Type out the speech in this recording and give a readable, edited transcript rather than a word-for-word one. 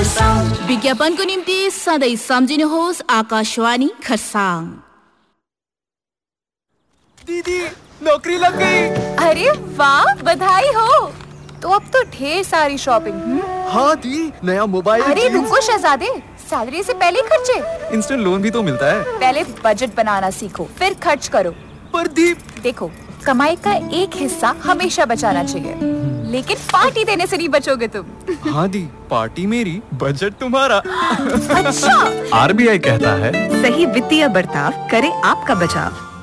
विज्ञापनको निम्ति सधैँ सम्झिनुहोस् आकाशवाणी खरसाङ। दीदी नौकरी लग गई। अरे वाह, बधाई हो। तो अब तो ढेर सारी शॉपिंग। हाँ दी, नया मोबाइल। अरे रुको शहजादे, सैलरी से पहले खर्चे। इंस्टेंट लोन भी तो मिलता है। पहले बजट बनाना सीखो, फिर खर्च करो। पर दी, देखो, कमाई का एक हिस्सा हमेशा बचाना चाहिए, लेकिन पार्टी देने से नहीं बचोगे तुम। हाँ दी, पार्टी मेरी, बजट तुम्हारा। अच्छा। RBI कहता है सही वित्तीय बर्ताव करे आपका बचाव।